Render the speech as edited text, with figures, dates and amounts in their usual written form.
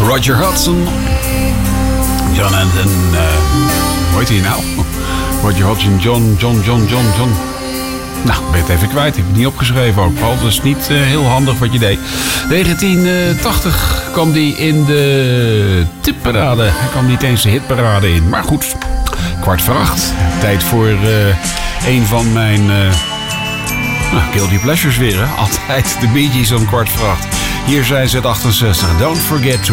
Roger Hodgson. John en hoe heet hij nou? Roger Hodgson, John. Nou, ben het even kwijt. Ik heb het niet opgeschreven ook, Paul. Dat is niet heel handig wat je deed. 1980 kwam die in de tipparade. Hij kwam niet eens de hitparade in. Maar goed, 7:15. Tijd voor een van mijn guilty pleasures weer. Hè? Altijd de Bee Gees om 7:15. Hier zijn ze het 68. Don't forget to